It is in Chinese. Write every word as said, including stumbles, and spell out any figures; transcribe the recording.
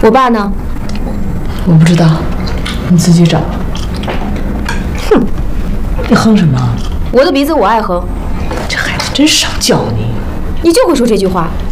我爸呢？ 我不知道，你自己找。哼，你哼什么？ 我的鼻子我爱哼。 这孩子真少教你。 你就会说这句话。